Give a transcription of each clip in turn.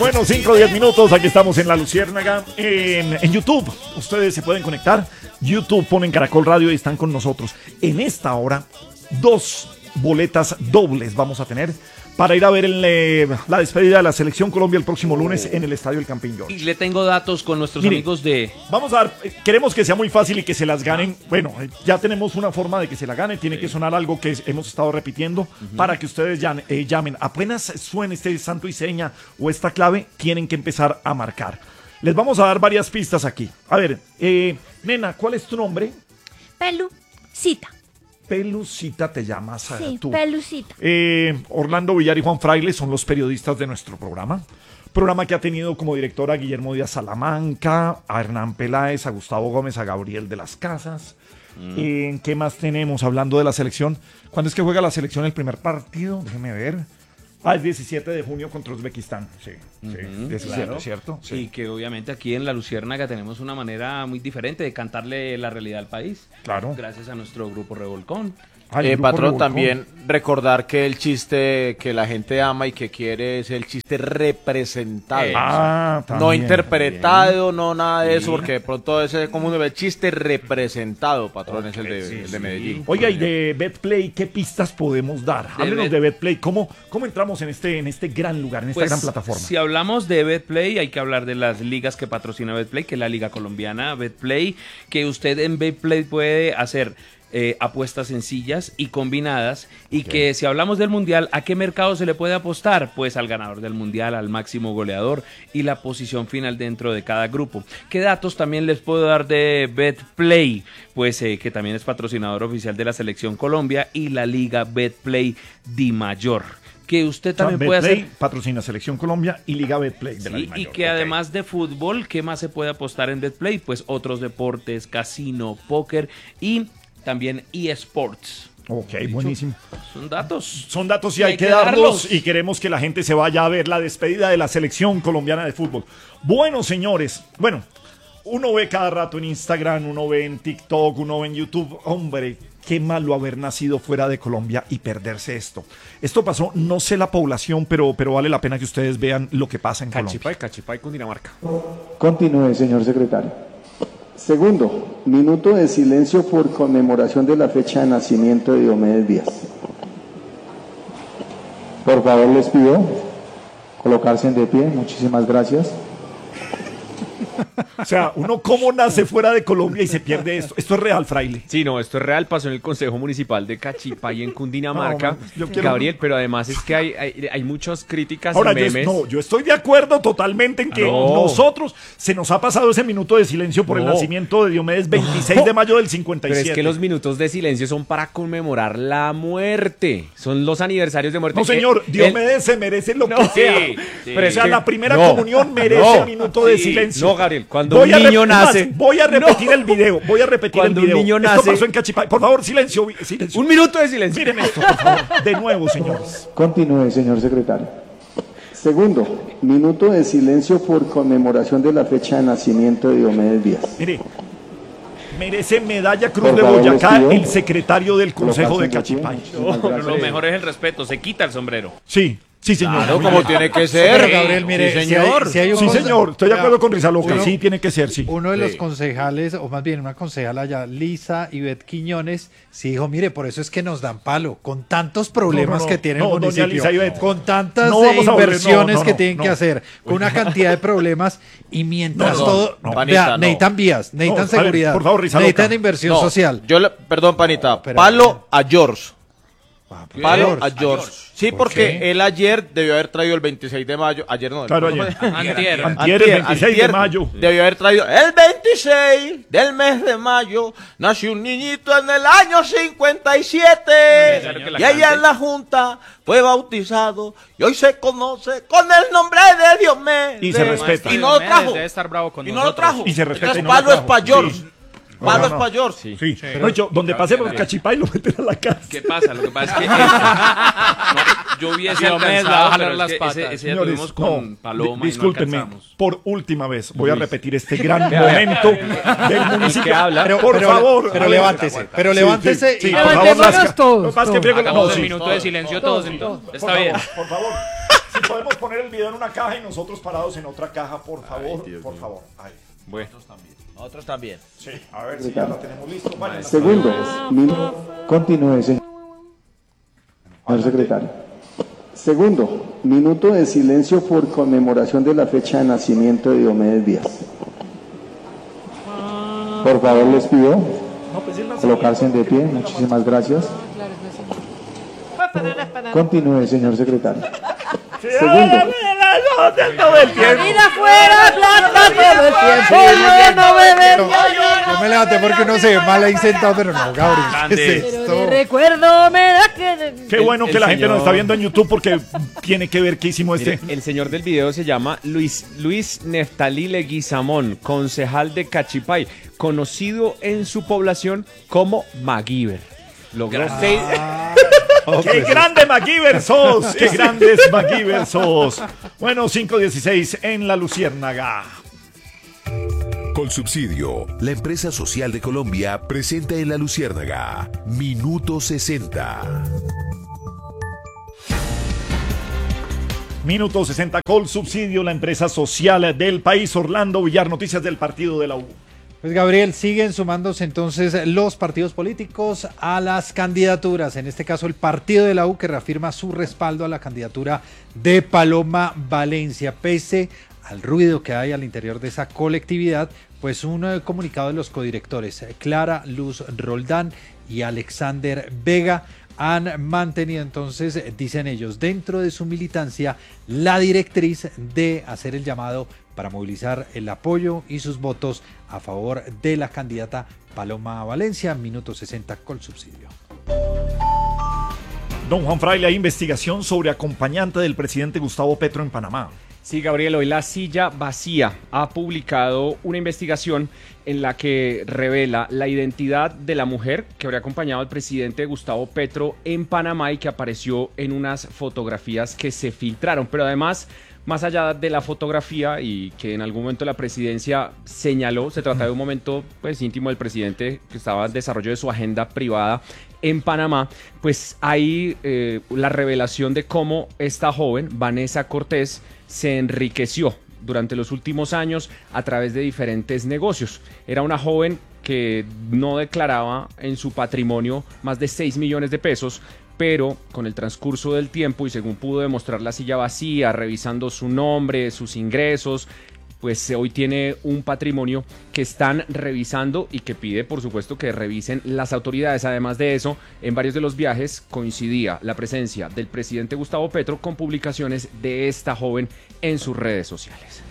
Bueno, 5 o 10 minutos, aquí estamos en La Luciérnaga, en YouTube. Ustedes se pueden conectar, YouTube, ponen Caracol Radio y están con nosotros. En esta hora, 2 boletas dobles vamos a tener para ir a ver la despedida de la Selección Colombia el próximo lunes en el Estadio El Campín George. Y le tengo datos con nuestros amigos de... Vamos a dar, queremos que sea muy fácil y que se las ganen. Bueno, ya tenemos una forma de que se la gane. Tiene que sonar algo que hemos estado repitiendo para que ustedes llamen. Apenas suene este santo y seña o esta clave, tienen que empezar a marcar. Les vamos a dar varias pistas aquí. A ver, nena, ¿cuál es tu nombre? Pelucita. Pelucita te llamas Sí, tú. Pelucita. Orlando Villar y Juan Fraile son los periodistas de nuestro programa. Programa que ha tenido como directora a Guillermo Díaz Salamanca, a Hernán Peláez, a Gustavo Gómez, a Gabriel de las Casas. ¿Qué más tenemos hablando de la selección? ¿Cuándo es que juega la selección el primer partido? Déjeme ver. Es 17 de junio contra Uzbekistán. Sí, 17, claro. ¿cierto? Sí. Y que obviamente aquí en La Luciérnaga tenemos una manera muy diferente de cantarle la realidad al país. Claro. Gracias a nuestro grupo Revolcón. Patrón, también recordar que el chiste que la gente ama y que quiere es el chiste representado. No interpretado, no nada de eso, porque de pronto ese común el chiste representado, patrón, es el de Medellín. Oiga, y de Betplay, ¿qué pistas podemos dar? Háblenos de Betplay. ¿Cómo entramos en este gran lugar, en esta gran plataforma? Si hablamos de Betplay, hay que hablar de las ligas que patrocina Betplay, que es la Liga Colombiana Betplay, que usted en Betplay puede hacer apuestas sencillas y combinadas, y que si hablamos del Mundial, ¿a qué mercado se le puede apostar? Pues al ganador del Mundial, al máximo goleador y la posición final dentro de cada grupo. ¿Qué datos también les puedo dar de Betplay? Pues que también es patrocinador oficial de la Selección Colombia y la Liga Betplay Dimayor. Que usted también puede hacer... patrocina Selección Colombia y Liga Betplay de la Dimayor. Y que además de fútbol, ¿qué más se puede apostar en Betplay? Pues otros deportes, casino, póker y también eSports. Ok, buenísimo. Son datos. Son datos y hay que darlos. Y queremos que la gente se vaya a ver la despedida de la Selección Colombiana de Fútbol. Bueno, señores, uno ve cada rato en Instagram, uno ve en TikTok, uno ve en YouTube. Hombre, qué malo haber nacido fuera de Colombia y perderse esto. Esto pasó, no sé la población, pero vale la pena que ustedes vean lo que pasa en Colombia. Cachipay, Cundinamarca. Continúe, señor secretario. Segundo, minuto de silencio por conmemoración de la fecha de nacimiento de Diomedes Díaz. Por favor, les pido colocarse de pie. Muchísimas gracias. O sea, uno cómo nace fuera de Colombia y se pierde esto. Esto es real, Fraile. Sí, no, esto es real. Pasó en el Consejo Municipal de Cachipay en Cundinamarca. Gabriel, pero además es que hay muchas críticas y memes. Yo estoy de acuerdo totalmente en que nosotros se nos ha pasado ese minuto de silencio por el nacimiento de Diomedes 26 de mayo del 57. Pero es que los minutos de silencio son para conmemorar la muerte. Son los aniversarios de muerte. No, señor, Diomedes se merece lo que sea. Pero o sea, la primera comunión merece un minuto de silencio. No, Gabriel, cuando un niño nace... Voy a repetir el video, Cuando un niño nace... Esto pasó en Cachipay. Por favor, silencio. Un minuto de silencio. Miren esto, por favor. De nuevo, señores. Continúe, señor secretario. Segundo, minuto de silencio por conmemoración de la fecha de nacimiento de Diomedes Díaz. Mire, merece medalla Cruz de Boyacá el secretario del Consejo de Cachipay. Lo mejor es el respeto, se quita el sombrero. Sí, señor. Claro, como tiene que ser. Pero Gabriel, mire, sí, señor. Sí, señor. Estoy de acuerdo con Rizaloca. Sí, tiene que ser, sí. Uno de los concejales, o más bien una concejala allá, Lisa Ivette Quiñones, sí dijo, mire, por eso es que nos dan palo, con tantos problemas que tiene el municipio, Lisa Ivette, con tantas inversiones que tienen que hacer, con una cantidad de problemas, y mientras todo... necesitan vías, necesitan seguridad, por favor, Rizaloca. necesitan inversión social. Perdón, panita, palo a George. Palo a George. Sí, porque él ayer debió haber traído el 26 de mayo. Ayer no. Claro, ayer. Antier, el 26 de mayo. Debió haber traído el 26 del mes de mayo. Nació un niñito en el año 57. Y allá en la Junta fue bautizado. Y hoy se conoce con el nombre de Diomedes. Y se respeta. Y no lo trajo. Debe estar bravo con y no lo trajo. Y se respeta. Entonces, palo es para George. Palo es para George. Sí. Donde pase por Cachipay lo meten a la casa. ¿Qué pasa? Lo que pasa es que yo hubiese alcanzado, pero es que ese día tuvimos con Paloma. Discúlpenme, y no alcanzamos. por última vez voy a repetir este gran momento del municipio. Por favor. Pero levántese. Sí, por favor, todos. Hagamos un minuto de silencio todos entonces. Está bien. Por favor. Si podemos poner el video en una caja y nosotros parados en otra caja, por favor, por favor. Ahí. Bueno. Nosotros también. Sí, a ver si ya la tenemos listo. Segundo, continúe, señor secretario. Segundo, minuto de silencio por conmemoración de la fecha de nacimiento de Diomedes Díaz. Por favor, les pido colocarse de pie. Muchísimas gracias. Continúe, señor secretario. Segundo. Todo el tiempo. Yo me levanté porque uno se ve mal ahí sentado, pero no, Gabriel. ¿Qué es esto? Recuerdo, me da que... Qué bueno que la gente nos está viendo en YouTube porque tiene que ver qué hicimos Mire, el señor del video se llama Luis Neftalí Leguizamón, concejal de Cachipay, conocido en su población como MacGyver. Logró ¡Qué grande MacGyver sos! ¡Qué grandes MacGyver sos! Bueno, 5:16 en La Luciérnaga. Colsubsidio, la empresa social de Colombia, presenta en La Luciérnaga Minuto 60. Minuto 60, Colsubsidio, la empresa social del país. Orlando Villar, noticias del partido de la U. Pues Gabriel, siguen sumándose entonces los partidos políticos a las candidaturas, en este caso el partido de la U que reafirma su respaldo a la candidatura de Paloma Valencia, pese al ruido que hay al interior de esa colectividad, pues un comunicado de los codirectores Clara Luz Roldán y Alexander Vega han mantenido entonces, dicen ellos, dentro de su militancia la directriz de hacer el llamado para movilizar el apoyo y sus votos a favor de la candidata Paloma Valencia. Minuto 60 Colsubsidio. Don Juan Fraile, hay investigación sobre acompañante del presidente Gustavo Petro en Panamá. Sí, Gabriel, hoy La Silla Vacía ha publicado una investigación en la que revela la identidad de la mujer que habría acompañado al presidente Gustavo Petro en Panamá y que apareció en unas fotografías que se filtraron. Pero además, más allá de la fotografía y que en algún momento la presidencia señaló, se trata de un momento pues íntimo del presidente que estaba en desarrollo de su agenda privada en Panamá, pues hay la revelación de cómo esta joven, Vanessa Cortés, se enriqueció durante los últimos años a través de diferentes negocios. Era una joven que no declaraba en su patrimonio más de 6 millones de pesos, pero con el transcurso del tiempo y según pudo demostrar La Silla Vacía, revisando su nombre, sus ingresos, pues hoy tiene un patrimonio que están revisando y que pide, por supuesto, que revisen las autoridades. Además de eso, en varios de los viajes coincidía la presencia del presidente Gustavo Petro con publicaciones de esta joven en sus redes sociales.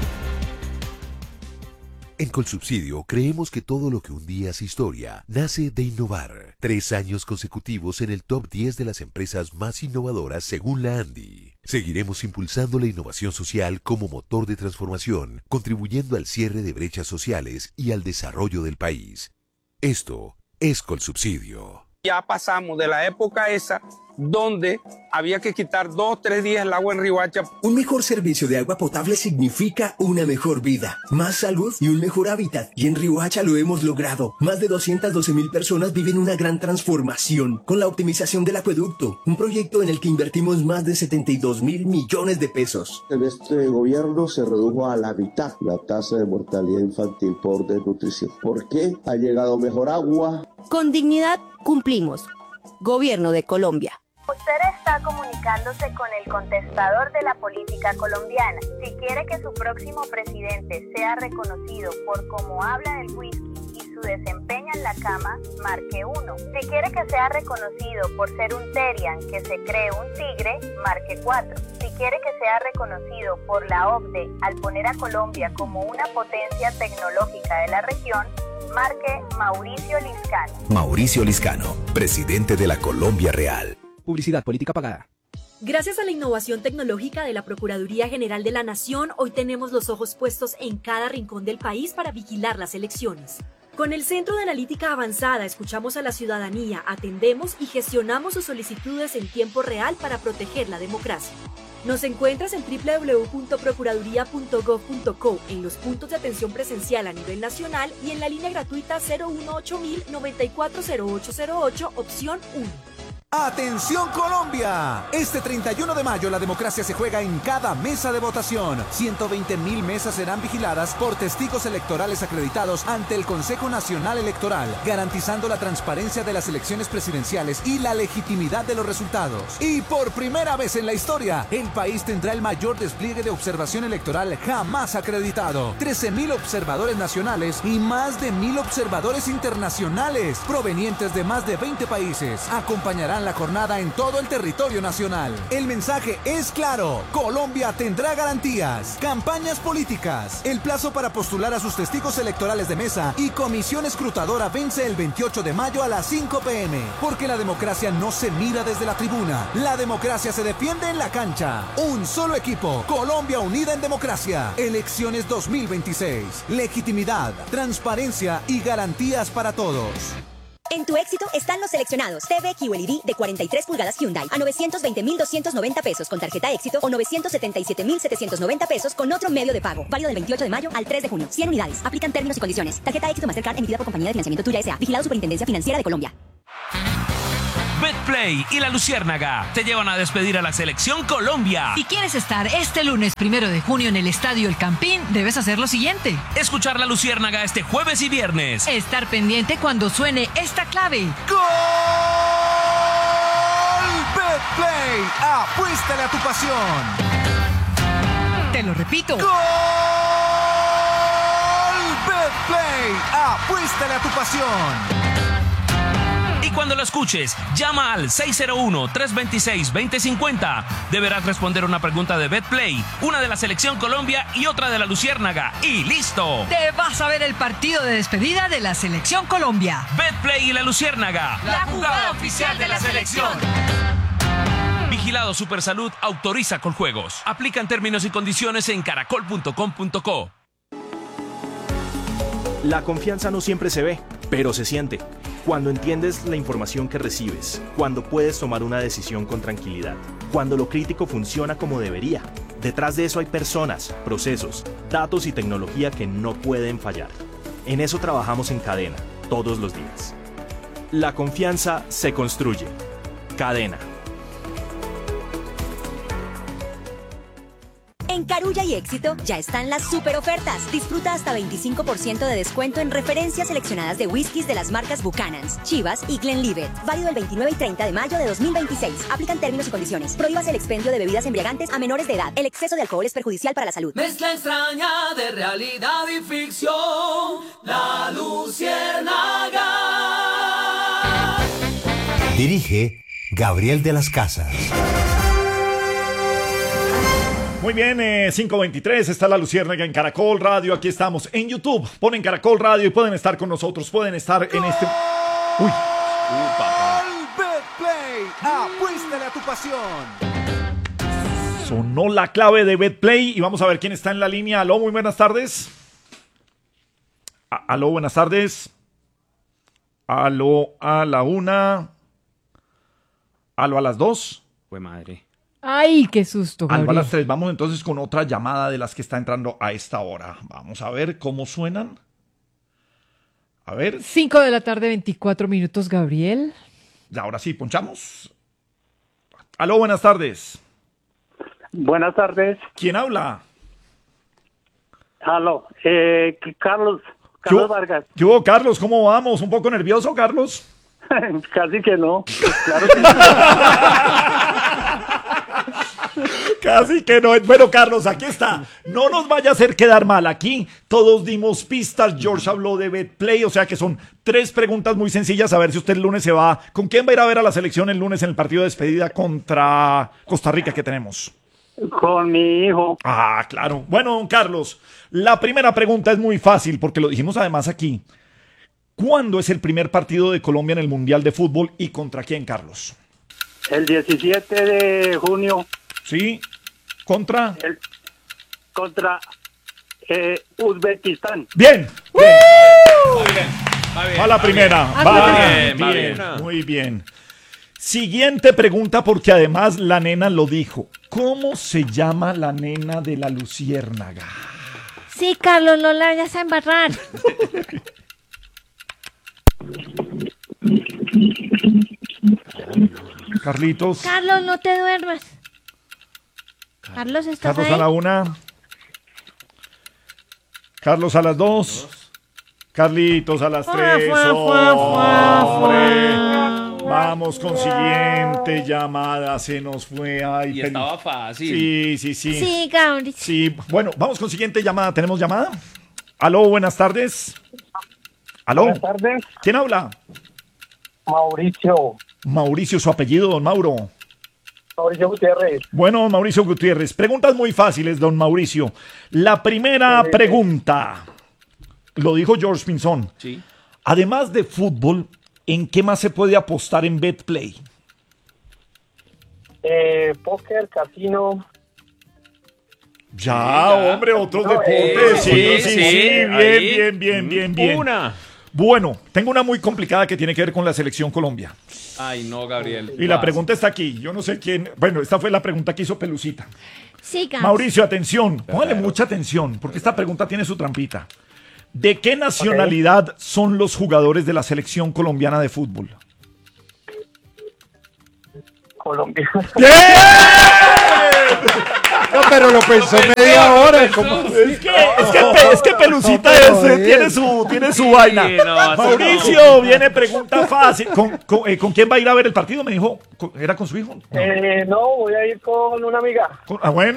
En Colsubsidio creemos que todo lo que un día hace historia nace de innovar. 3 años consecutivos en el top 10 de las empresas más innovadoras según la ANDI. Seguiremos impulsando la innovación social como motor de transformación, contribuyendo al cierre de brechas sociales y al desarrollo del país. Esto es Colsubsidio. Ya pasamos de la época esa donde había que quitar 2 o 3 días el agua en Riohacha. Un mejor servicio de agua potable significa una mejor vida, más salud y un mejor hábitat. Y en Riohacha lo hemos logrado. Más de 212.000 personas viven una gran transformación con la optimización del acueducto. Un proyecto en el que invertimos más de 72.000 millones de pesos. En este gobierno se redujo a la mitad la tasa de mortalidad infantil por desnutrición. ¿Por qué? Ha llegado mejor agua. Con dignidad cumplimos. Gobierno de Colombia. Usted está comunicándose con el contestador de la política colombiana. Si quiere que su próximo presidente sea reconocido por cómo habla del whisky y su desempeño en la cama, marque 1. Si quiere que sea reconocido por ser un Terian que se cree un tigre, marque 4. Si quiere que sea reconocido por la OCDE al poner a Colombia como una potencia tecnológica de la región, marque Mauricio Liscano. Mauricio Liscano, presidente de la Colombia Real. Publicidad política pagada. Gracias a la innovación tecnológica de la Procuraduría General de la Nación, hoy tenemos los ojos puestos en cada rincón del país para vigilar las elecciones. Con el Centro de Analítica Avanzada escuchamos a la ciudadanía, atendemos y gestionamos sus solicitudes en tiempo real para proteger la democracia. Nos encuentras en www.procuraduría.gov.co, en los puntos de atención presencial a nivel nacional y en la línea gratuita 018 000 940808, opción 1. ¡Atención Colombia! Este 31 de mayo la democracia se juega en cada mesa de votación. 120.000 mesas serán vigiladas por testigos electorales acreditados ante el Consejo Nacional Electoral, garantizando la transparencia de las elecciones presidenciales y la legitimidad de los resultados. Y por primera vez en la historia, el país tendrá el mayor despliegue de observación electoral jamás acreditado. 13.000 observadores nacionales y más de 1.000 observadores internacionales, provenientes de más de 20 países, acompañarán la jornada en todo el territorio nacional. El mensaje es claro: Colombia tendrá garantías. Campañas políticas. El plazo para postular a sus testigos electorales de mesa y comisión escrutadora vence el 28 de mayo a las 5 p.m. Porque la democracia no se mira desde la tribuna. La democracia se defiende en la cancha. Un solo equipo. Colombia unida en democracia. Elecciones 2026. Legitimidad, transparencia y garantías para todos. En tu éxito están los seleccionados. TV QLED de 43 pulgadas Hyundai a 920.290 pesos con tarjeta éxito o 977.790 pesos con otro medio de pago. Válido del 28 de mayo al 3 de junio. 100 unidades. Aplican términos y condiciones. Tarjeta éxito Mastercard emitida por Compañía de Financiamiento Tuya S.A. Vigilado Superintendencia Financiera de Colombia. Betplay y La Luciérnaga te llevan a despedir a la Selección Colombia. Si quieres estar este lunes 1 de junio en el Estadio El Campín, debes hacer lo siguiente: escuchar La Luciérnaga este jueves y viernes. Estar pendiente cuando suene esta clave. ¡Gol! Betplay, apuéstale a tu pasión. Te lo repito. ¡Gol! Betplay, apuéstale a tu pasión. Y cuando lo escuches, llama al 601-326-2050. Deberás responder una pregunta de Betplay, una de la Selección Colombia y otra de La Luciérnaga. ¡Y listo! Te vas a ver el partido de despedida de la Selección Colombia. Betplay y La Luciérnaga. La jugada oficial de la selección. Vigilado Supersalud autoriza Coljuegos. Aplican términos y condiciones en caracol.com.co. La confianza no siempre se ve, pero se siente. Cuando entiendes la información que recibes, cuando puedes tomar una decisión con tranquilidad, cuando lo crítico funciona como debería. Detrás de eso hay personas, procesos, datos y tecnología que no pueden fallar. En eso trabajamos en Cadena, todos los días. La confianza se construye. Cadena. En Carulla y Éxito ya están las super ofertas. Disfruta hasta 25% de descuento en referencias seleccionadas de whiskies de las marcas Buchanan's, Chivas y Glenlivet. Válido el 29 y 30 de mayo de 2026. Aplican términos y condiciones. Prohíbas el expendio de bebidas embriagantes a menores de edad. El exceso de alcohol es perjudicial para la salud. Mezcla extraña de realidad y ficción. La Luciérnaga. Dirige Gabriel de las Casas. Muy bien, 5:23, está La Luciérnaga en Caracol Radio, aquí estamos en YouTube, ponen Caracol Radio y pueden estar con nosotros, pueden estar en este... ¡Uy! Betplay, apuéstale a tu pasión. Sonó la clave de Betplay y vamos a ver quién está en la línea. Aló, muy buenas tardes. Aló, buenas tardes. Aló, a la 1. Aló, a las 2. Fue madre. ¡Ay, qué susto, Gabriel! Aló, a las 3. Vamos entonces con otra llamada de las que está entrando a esta hora. Vamos a ver cómo suenan. A ver. 5 de la tarde, 24 minutos, Gabriel. Y ahora sí, ponchamos. Aló, buenas tardes. Buenas tardes. ¿Quién habla? Aló, Carlos Vargas. ¿Qué hubo, Carlos? ¿Cómo vamos? ¿Un poco nervioso, Carlos? Casi que no. Claro que no. Casi que no. Bueno, Carlos, aquí está. No nos vaya a hacer quedar mal. Aquí todos dimos pistas. George habló de Betplay, o sea que son 3 preguntas muy sencillas. A ver si usted el lunes se va. ¿Con quién va a ir a ver a la selección el lunes en el partido de despedida contra Costa Rica que tenemos? Con mi hijo. Ah, claro. Bueno, don Carlos, la primera pregunta es muy fácil porque lo dijimos además aquí. ¿Cuándo es el primer partido de Colombia en el Mundial de Fútbol y contra quién, Carlos? El 17 de junio. Sí, ¿contra? Contra Uzbekistán. ¡Bien! Bien. Va la primera. Va bien. Muy bien. Siguiente pregunta porque además la nena lo dijo. ¿Cómo se llama la nena de la Luciérnaga? Sí, Carlos, no la vayas a embarrar. Carlitos. Carlos, no te duermas. Carlos, ¿estás Carlos ahí? a la 1. Carlos a las 2. Carlitos a las 3. Vamos con siguiente llamada. Se nos fue. Ay, Y estaba fácil. Sí. Sí, Gabriel. Sí, bueno, vamos con siguiente llamada. ¿Tenemos llamada? Aló, buenas tardes. Aló. Buenas tardes. ¿Quién habla? Mauricio. Mauricio, su apellido, don Mauro. Mauricio Gutiérrez. Bueno, don Mauricio Gutiérrez, preguntas muy fáciles, don Mauricio. La primera pregunta, lo dijo George Pinzón. Sí. Además de fútbol, ¿en qué más se puede apostar en BetPlay? Póker, casino. Ya, hombre, otros deportes. Sí. Bien. Una. Bueno, tengo una muy complicada que tiene que ver con la selección Colombia. Ay, no, Gabriel. Y la pregunta está aquí. Yo no sé quién. Bueno, esta fue la pregunta que hizo Pelucita. Sí, Gabriel. Mauricio, atención. Póngale mucha atención, porque esta pregunta tiene su trampita. ¿De qué nacionalidad son los jugadores de la selección colombiana de fútbol? Colombia. No, pero lo pensó media hora. ¿Cómo? Es que Pelucita tiene su vaina. no, Mauricio, viene pregunta fácil. ¿Con quién va a ir a ver el partido? Me dijo, ¿era con su hijo? No, voy a ir con una amiga. Bueno,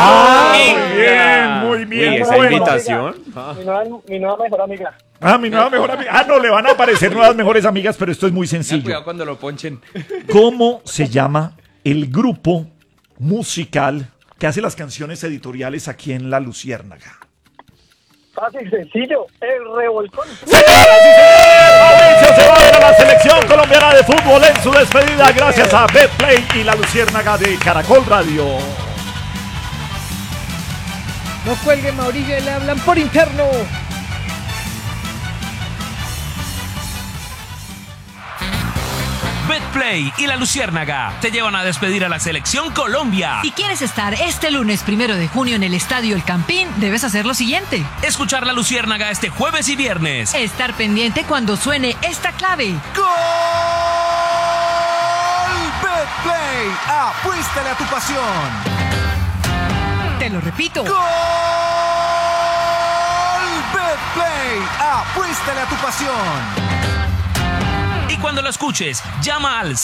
muy bien. ¿Y esa Bueno. invitación? Mi nueva mejor amiga. Mi nueva mejor amiga. No, le van a aparecer nuevas mejores amigas, pero esto es muy sencillo. Cuidado cuando lo ponchen. ¿Cómo se llama el grupo musical que hace las canciones editoriales aquí en La Luciérnaga? Fácil, sencillo, el revolcón. Mauricio se va a la selección colombiana de fútbol en su despedida gracias a BetPlay y La Luciérnaga de Caracol Radio. No cuelgue, Mauricio, le hablan por interno. BetPlay y La Luciérnaga te llevan a despedir a la selección Colombia. Si quieres estar este lunes 1 de junio en el Estadio El Campín, debes hacer lo siguiente. Escuchar La Luciérnaga este jueves y viernes. Estar pendiente cuando suene esta clave. ¡Gol! BetPlay, apuéstale a tu pasión. Te lo repito. ¡Gol! BetPlay, apuéstale a tu pasión. Y cuando lo escuches, llama al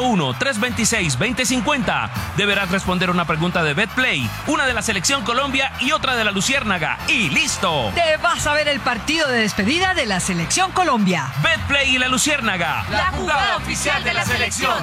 601-326-2050. Deberás responder una pregunta de BetPlay, una de la selección Colombia y otra de la Luciérnaga. ¡Y listo! Te vas a ver el partido de despedida de la selección Colombia. BetPlay y la Luciérnaga. La jugada oficial de la selección.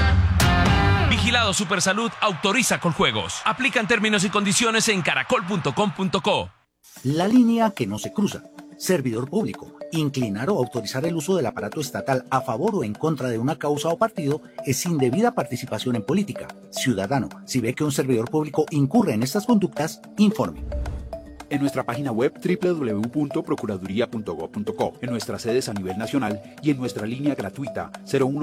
Vigilado Supersalud autoriza Coljuegos. Aplican términos y condiciones en caracol.com.co. La línea que no se cruza. Servidor público. Inclinar o autorizar el uso del aparato estatal a favor o en contra de una causa o partido es indebida participación en política. Ciudadano, si ve que un servidor público incurre en estas conductas, informe. En nuestra página web www.procuraduría.gov.co, en nuestras sedes a nivel nacional y en nuestra línea gratuita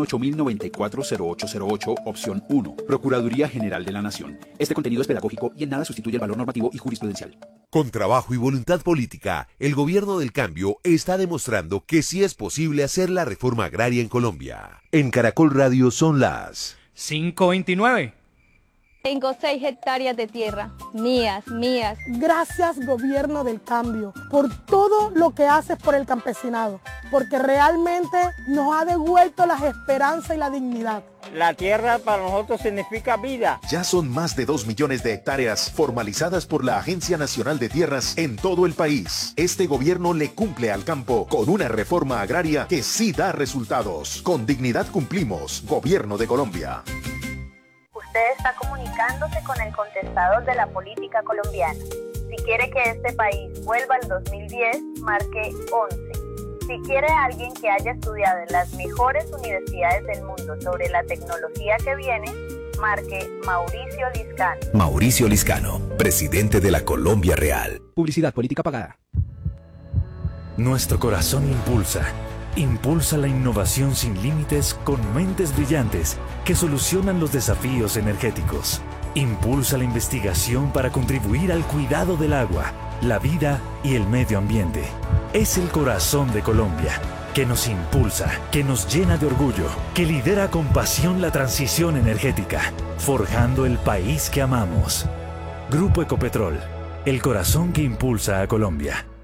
018-094-0808, opción 1. Procuraduría General de la Nación. Este contenido es pedagógico y en nada sustituye el valor normativo y jurisprudencial. Con trabajo y voluntad política, el gobierno del cambio está demostrando que sí es posible hacer la reforma agraria en Colombia. En Caracol Radio son las 5:29. Tengo 6 hectáreas de tierra, mías. Gracias, gobierno del cambio, por todo lo que haces por el campesinado, porque realmente nos ha devuelto las esperanzas y la dignidad. La tierra para nosotros significa vida. Ya son más de 2 millones de hectáreas formalizadas por la Agencia Nacional de Tierras en todo el país. Este gobierno le cumple al campo con una reforma agraria que sí da resultados. Con dignidad cumplimos, Gobierno de Colombia. Usted está comunicándose con el contestador de la política colombiana. Si quiere que este país vuelva al 2010, marque 11. Si quiere a alguien que haya estudiado en las mejores universidades del mundo sobre la tecnología que viene, marque Mauricio Liscano. Mauricio Liscano, presidente de la Colombia Real. Publicidad política pagada. Nuestro corazón impulsa la innovación sin límites con mentes brillantes que solucionan los desafíos energéticos. Impulsa la investigación para contribuir al cuidado del agua, la vida y el medio ambiente. Es el corazón de Colombia, que nos impulsa, que nos llena de orgullo, que lidera con pasión la transición energética, forjando el país que amamos. Grupo Ecopetrol, el corazón que impulsa a Colombia.